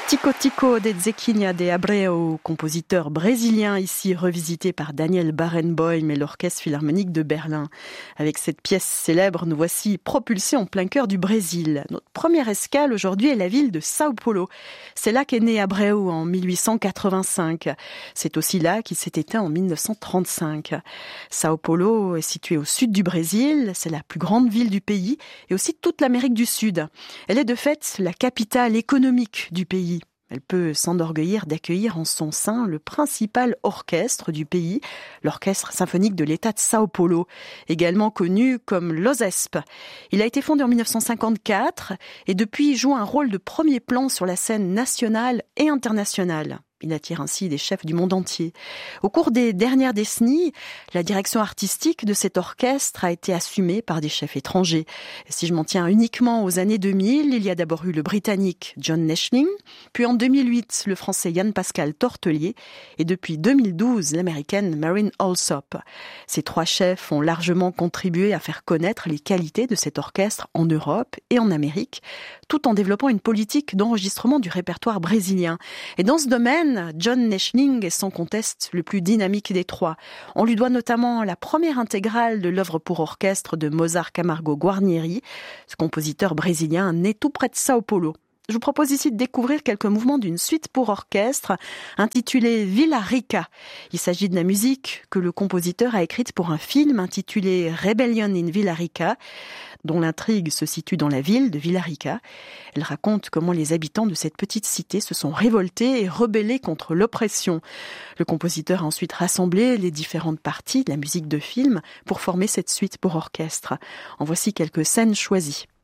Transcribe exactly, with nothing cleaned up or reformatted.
Tico Tico de Zequinha de Abreu, compositeur brésilien ici revisité par Daniel Barenboim et l'Orchestre Philharmonique de Berlin. Avec cette pièce célèbre, nous voici propulsés en plein cœur du Brésil. Notre première escale aujourd'hui est la ville de Sao Paulo. C'est là qu'est né Abreu en mille huit cent quatre-vingt-cinq. C'est aussi là qu'il s'est éteint en mille neuf cent trente-cinq. Sao Paulo est située au sud du Brésil. C'est la plus grande ville du pays et aussi de toute l'Amérique du Sud. Elle est de fait la capitale économique du pays. Elle peut s'enorgueillir d'accueillir en son sein le principal orchestre du pays, l'Orchestre symphonique de l'État de Sao Paulo, également connu comme l'OSESP. Il a été fondé en mille neuf cent cinquante-quatre et depuis joue un rôle de premier plan sur la scène nationale et internationale. Il attire ainsi des chefs du monde entier. Au cours des dernières décennies, la direction artistique de cet orchestre a été assumée par des chefs étrangers. Et si je m'en tiens uniquement aux années deux mille, il y a d'abord eu le Britannique John Neschling, puis en deux mille huit, le Français Yann-Pascal Tortelier, et depuis deux mille douze, l'Américaine Marin Alsop. Ces trois chefs ont largement contribué à faire connaître les qualités de cet orchestre en Europe et en Amérique, tout en développant une politique d'enregistrement du répertoire brésilien. Et dans ce domaine, John Neschling est sans conteste le plus dynamique des trois. On lui doit notamment la première intégrale de l'œuvre pour orchestre de Mozart Camargo Guarnieri, ce compositeur brésilien né tout près de Sao Paulo. Je vous propose ici de découvrir quelques mouvements d'une suite pour orchestre intitulée Villa Rica. Il s'agit de la musique que le compositeur a écrite pour un film intitulé Rebellion in Villa Rica, dont l'intrigue se situe dans la ville de Villa Rica. Elle raconte comment les habitants de cette petite cité se sont révoltés et rebellés contre l'oppression. Le compositeur a ensuite rassemblé les différentes parties de la musique de film pour former cette suite pour orchestre. En voici quelques scènes choisies.